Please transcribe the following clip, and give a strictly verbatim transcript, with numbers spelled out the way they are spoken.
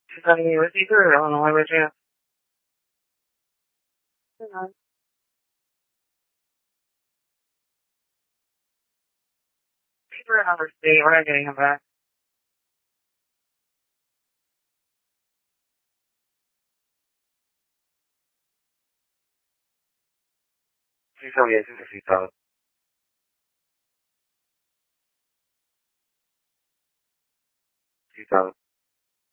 She's sending me a receipt through Illinois by chance. Mm-hmm. He's for another state. We're not getting him back. Please tell me it's a receipt out. Receipt out.